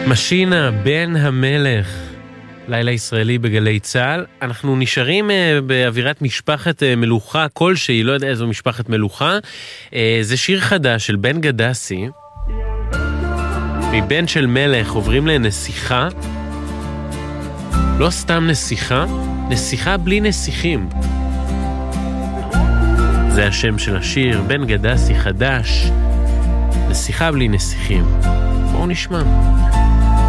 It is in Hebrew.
משינה, בן המלך, לילה ישראלי בגלי צהל. אנחנו נשארים באווירת משפחת מלוכה כלשהי, לא יודע איזו משפחת מלוכה. זה שיר חדש של בן גדסי. מבן של מלך עוברים לנסיכה. לא סתם נסיכה, נסיכה בלי נסיכים. זה השם של השיר, בן גדסי חדש, נסיכה בלי נסיכים. בואו נשמע.